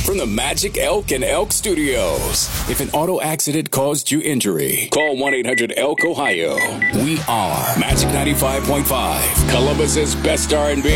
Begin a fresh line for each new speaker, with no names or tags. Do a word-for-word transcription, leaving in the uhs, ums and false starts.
from the Magic Elk and Elk Studios. If an auto accident caused you injury, call one eight hundred elk ohio. We are Magic ninety-five point five, Columbus's best R and B.